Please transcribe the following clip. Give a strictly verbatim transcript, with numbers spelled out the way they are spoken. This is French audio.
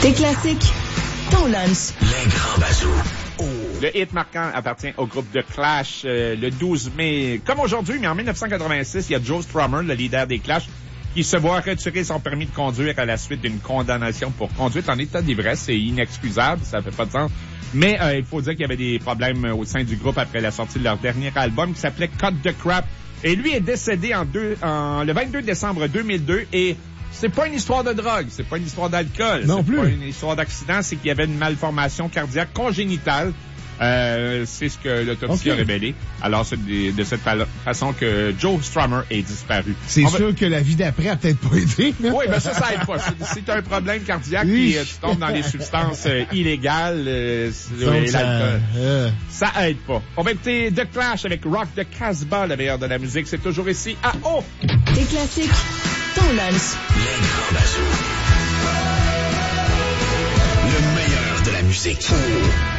Tes classiques, ton lunch. Les grands bazous. Oh. Le hit marquant appartient au groupe de Clash euh, le douze mai. Comme aujourd'hui, mais en dix-neuf cent quatre-vingt-six, il y a Joe Strummer, le leader des Clash, qui se voit retirer son permis de conduire à la suite d'une condamnation pour conduite en état d'ivresse. C'est inexcusable, ça fait pas de sens. Mais euh, il faut dire qu'il y avait des problèmes au sein du groupe après la sortie de leur dernier album qui s'appelait Cut the Crap. Et lui est décédé en, deux, en le vingt-deux décembre deux mille deux et c'est pas une histoire de drogue, c'est pas une histoire d'alcool. Non c'est plus. pas une histoire d'accident, c'est qu'il y avait une malformation cardiaque congénitale. Euh, c'est ce que l'autopsie okay. a révélé. Alors, c'est de, de cette façon que Joe Strummer est disparu. C'est On sûr va... que la vie d'après a peut-être pas aidé. Oui, ben ça, ça aide pas. C'est un problème cardiaque oui. et euh, tu tombes dans les substances euh, illégales euh, Donc, et l'alcool. Euh... Ça aide pas. On va écouter The Clash avec Rock the Casbah, le meilleur de la musique. C'est toujours ici à O. Tes classiques, ton lunch. Les grands bazous. Le meilleur de la musique.